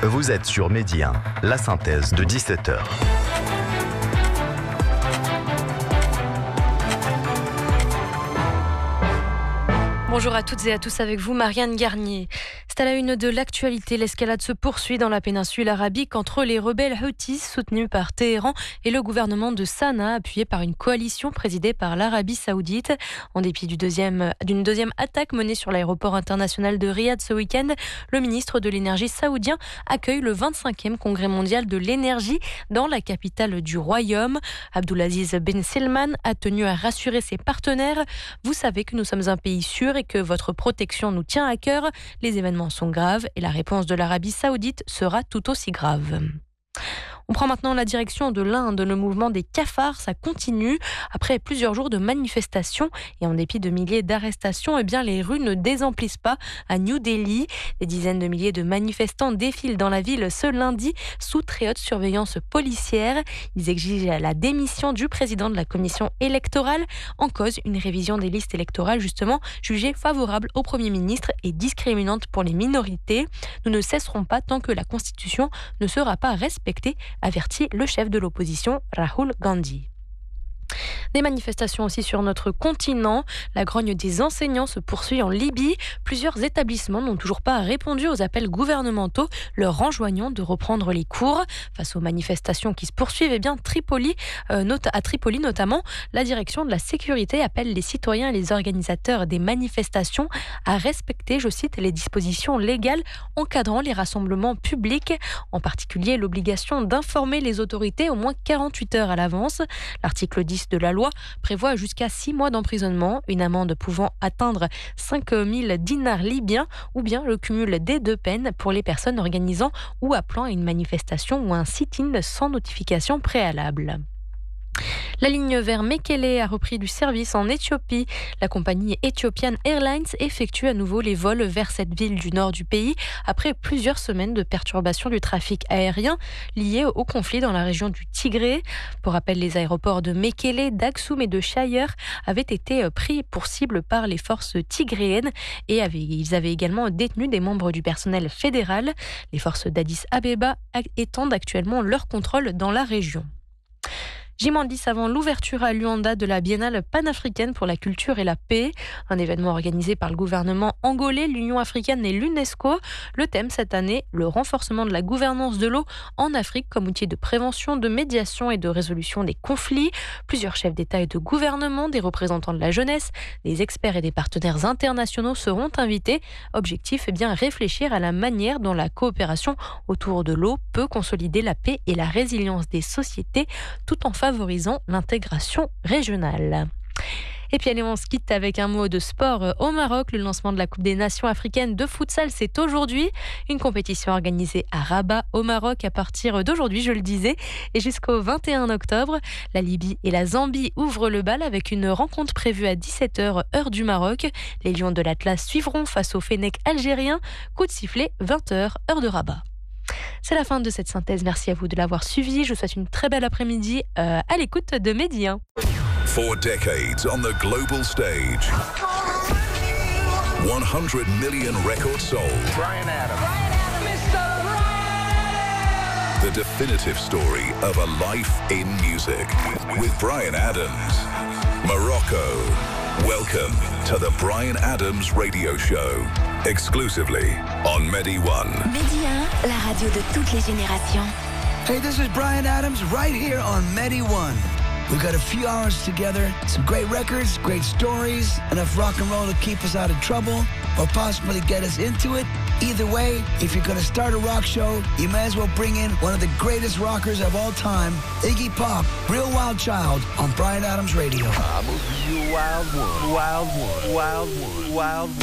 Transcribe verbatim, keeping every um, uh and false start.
Vous êtes sur Midi un, la synthèse de dix-sept heures. Bonjour à toutes et à tous, avec vous Marianne Garnier. C'est à la une de l'actualité. L'escalade se poursuit dans la péninsule arabique entre les rebelles Houthis soutenus par Téhéran et le gouvernement de Sanaa, appuyé par une coalition présidée par l'Arabie Saoudite. En dépit du deuxième, d'une deuxième attaque menée sur l'aéroport international de Riyad ce week-end, le ministre de l'énergie saoudien accueille le vingt-cinquième congrès mondial de l'énergie dans la capitale du royaume. Abdulaziz Ben Salman a tenu à rassurer ses partenaires. Vous savez que nous sommes un pays sûr et que votre protection nous tient à cœur. Les événements sont graves et la réponse de l'Arabie Saoudite sera tout aussi grave. On prend maintenant la direction de l'Inde. Le mouvement des cafards, ça continue. Après plusieurs jours de manifestations et en dépit de milliers d'arrestations, eh bien, les rues ne désemplissent pas à New Delhi. Des dizaines de milliers de manifestants défilent dans la ville ce lundi sous très haute surveillance policière. Ils exigent la démission du président de la commission électorale. En cause, une révision des listes électorales justement jugée favorable au Premier ministre et discriminante pour les minorités. Nous ne cesserons pas tant que la Constitution ne sera pas respectée, avertit le chef de l'opposition, Rahul Gandhi. Des manifestations aussi sur notre continent. La grogne des enseignants se poursuit en Libye. Plusieurs établissements n'ont toujours pas répondu aux appels gouvernementaux, leur enjoignant de reprendre les cours. Face aux manifestations qui se poursuivent, eh bien, Tripoli, euh, not- à Tripoli notamment, la direction de la sécurité appelle les citoyens et les organisateurs des manifestations à respecter, je cite, les dispositions légales encadrant les rassemblements publics, en particulier l'obligation d'informer les autorités au moins quarante-huit heures à l'avance. L'article dix de la loi prévoit jusqu'à six mois d'emprisonnement, une amende pouvant atteindre cinq mille dinars libyens ou bien le cumul des deux peines pour les personnes organisant ou appelant à une manifestation ou un sit-in sans notification préalable. La ligne vers Mekele a repris du service en Éthiopie. La compagnie Ethiopian Airlines effectue à nouveau les vols vers cette ville du nord du pays après plusieurs semaines de perturbations du trafic aérien liées au conflit dans la région du Tigré. Pour rappel, les aéroports de Mekele, d'Aksum et de Shire avaient été pris pour cible par les forces tigréennes et avaient, ils avaient également détenu des membres du personnel fédéral. Les forces d'Addis Abeba étendent actuellement leur contrôle dans la région. J dix avant l'ouverture à Luanda de la Biennale panafricaine pour la culture et la paix, un événement organisé par le gouvernement angolais, l'Union africaine et l'UNESCO. Le thème cette année, le renforcement de la gouvernance de l'eau en Afrique comme outil de prévention, de médiation et de résolution des conflits. Plusieurs chefs d'État et de gouvernement, des représentants de la jeunesse, des experts et des partenaires internationaux seront invités. Objectif, eh bien, réfléchir à la manière dont la coopération autour de l'eau peut consolider la paix et la résilience des sociétés tout en favorisant l'intégration régionale. Et puis allez, on se quitte avec un mot de sport au Maroc. Le lancement de la Coupe des Nations africaines de futsal, c'est aujourd'hui. Une compétition organisée à Rabat, au Maroc, à partir d'aujourd'hui, je le disais, et jusqu'au vingt et un octobre. La Libye et la Zambie ouvrent le bal avec une rencontre prévue à dix-sept heures, heure du Maroc. Les Lions de l'Atlas suivront face au Fennec algérien. Coup de sifflet, vingt heures, heure de Rabat. C'est la fin de cette synthèse. Merci à vous de l'avoir suivi. Je vous souhaite une très belle après-midi euh, à l'écoute de Midi un. Four decades on the global stage. one hundred million records sold. Bryan Adams. Mister Bryan! The definitive story of a life in music. With Bryan Adams. Morocco. Welcome to the Bryan Adams Radio Show. Exclusively on Medi one. Medi un, la radio de toutes les générations. Hey, this is Bryan Adams right here on Medi one. We've got a few hours together, some great records, great stories, enough rock and roll to keep us out of trouble or possibly get us into it. Either way, if you're going to start a rock show, you may as well bring in one of the greatest rockers of all time, Iggy Pop, Real Wild Child on Bryan Adams Radio. I'm a real wild one, wild one, wild one, wild one.